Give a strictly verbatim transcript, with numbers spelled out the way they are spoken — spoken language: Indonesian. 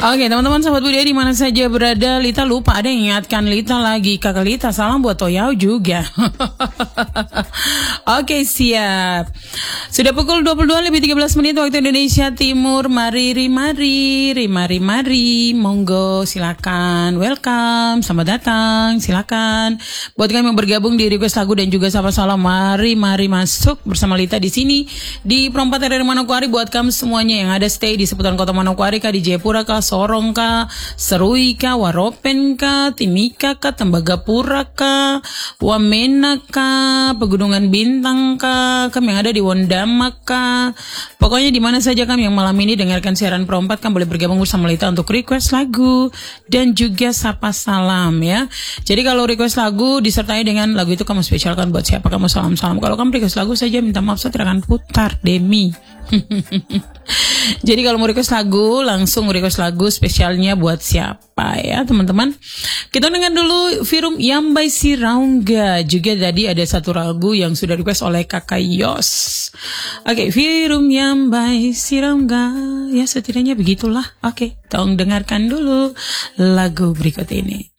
Oke teman-teman sahabat budaya di mana saja berada, Lita lupa ada yang ingatkan Lita lagi. Kakak Lita salam buat Toyau juga. Oke siap. Sudah pukul dua puluh dua lebih tiga belas menit waktu Indonesia Timur. Mari mari mari mari monggo silakan, welcome, selamat datang, silakan. Buat kami yang bergabung di request lagu dan juga sapa salam, mari mari masuk bersama Lita di sini di Perempat R R Manokwari. Buat kamu semuanya yang ada stay di seputaran Kota Manokwari kah, di Jayapura kah, Sorong kah, Serui kah, Waropen kah, Timika kah, Tembagapura kah, Wamena kah, Pegunungan Bintang kah, kami yang ada di Wondama kah. Pokoknya di mana saja kami yang malam ini dengarkan siaran Perempat kan boleh bergabung bersama Lita untuk request lagu dan juga sapa salam ya. Jadi kalau request lagu disertai dengan lagu itu kamu spesialkan buat siapa kamu salam-salam. Kalau kamu request lagu saja minta maaf saya tidak akan putar Demi. Jadi kalau mau request lagu langsung request lagu spesialnya buat siapa ya teman-teman. Kita dengar dulu Virum Yambai Siraungga. Juga tadi ada satu lagu yang sudah request oleh Kakak Yos. Oke, Virum Yambai Siraungga. Ya setidaknya begitulah. Oke, tolong dengarkan dulu lagu berikut ini.